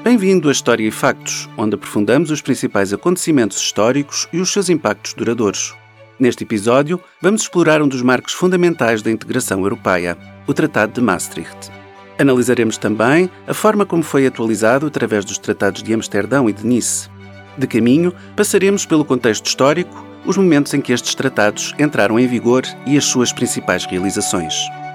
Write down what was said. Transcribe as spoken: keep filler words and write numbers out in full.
Bem-vindo a História e Factos, onde aprofundamos os principais acontecimentos históricos e os seus impactos duradouros. Neste episódio, vamos explorar um dos marcos fundamentais da integração europeia, o Tratado de Maastricht. Analisaremos também a forma como foi atualizado através dos Tratados de Amsterdão e de Nice. De caminho, passaremos pelo contexto histórico, os momentos em que estes tratados entraram em vigor e as suas principais realizações.